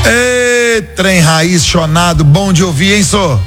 Ei, trem raiz chonado, bom de ouvir, hein, só?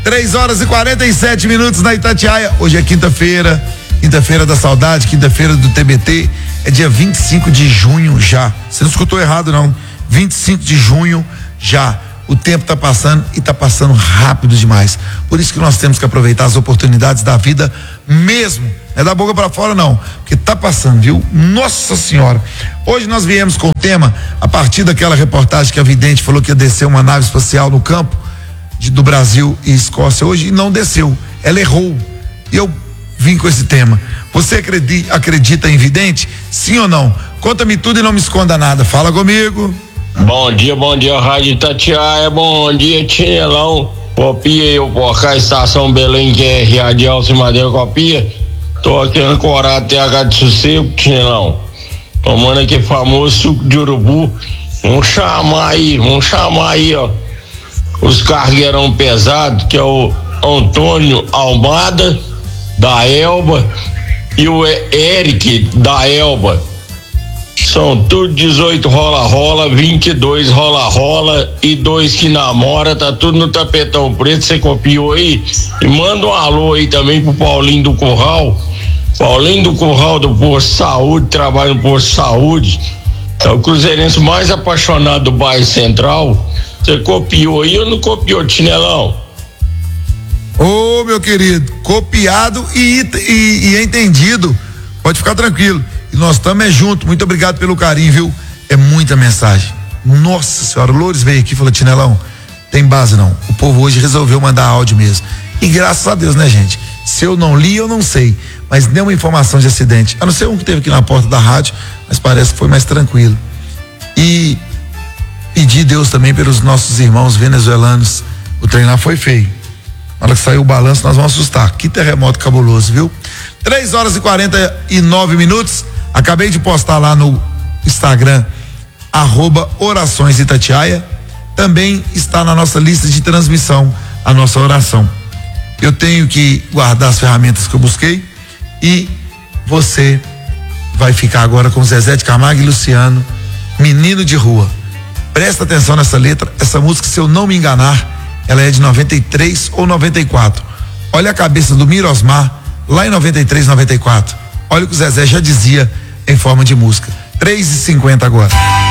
3h47 na Itatiaia. Hoje é quinta-feira da saudade, quinta-feira do TBT. É dia 25 de junho já. Você não escutou errado, não. 25 de junho já. O tempo tá passando e tá passando rápido demais. Por isso que nós temos que aproveitar as oportunidades da vida mesmo. Não é da boca para fora, não. Porque tá passando, viu? Nossa Senhora. Hoje nós viemos com o tema, a partir daquela reportagem que a vidente falou que ia descer uma nave espacial no campo do Brasil e Escócia hoje, e não desceu. Ela errou. E eu vim com esse tema. Você acredita em vidente? Sim ou não? Conta-me tudo e não me esconda nada. Fala comigo. Bom dia, Rádio Itatiaia. Bom dia, Chinelão. Copia eu por cá, Estação Belém, que é Radial Madeira Copia. Tô aqui ancorado TH de Sossego, Chinelão. Tomando aqui famoso suco de urubu. Vamos chamar aí, ó. Os cargueirão pesados, que é o Antônio Almada, da Elba, e o Eric, da Elba. São tudo 18 rola-rola, 22 rola-rola e 2 que namora, tá tudo no tapetão preto. Você copiou aí? E manda um alô aí também pro Paulinho do Curral. Paulinho do Curral do Posto Saúde, trabalha no Posto Saúde. É o cruzeirense mais apaixonado do bairro Central. Você copiou aí ou não copiou, Chinelão? Ô, meu querido, copiado e entendido. Pode ficar tranquilo. E nós estamos juntos. Muito obrigado pelo carinho, viu? É muita mensagem. Nossa Senhora, o Loures veio aqui e falou: Chinelão, tem base não. O povo hoje resolveu mandar áudio mesmo. E graças a Deus, né, gente? Se eu não li, eu não sei. Mas nenhuma informação de acidente. A não ser um que teve aqui na porta da rádio, mas parece que foi mais tranquilo. E pedir Deus também pelos nossos irmãos venezuelanos. O trem lá foi feio. Na hora que sair o balanço, nós vamos assustar. Que terremoto cabuloso, viu? 3h49. Acabei de postar lá no Instagram, @orações Itatiaia. Também está na nossa lista de transmissão a nossa oração. Eu tenho que guardar as ferramentas que eu busquei e você vai ficar agora com Zezé de Camargo e Luciano, Menino de Rua. Presta atenção nessa letra. Essa música, se eu não me enganar, ela é de 93 ou 94. Olha a cabeça do Mirosmar lá em 93, 94. Olha o que o Zezé já dizia em forma de música. 3h50 agora.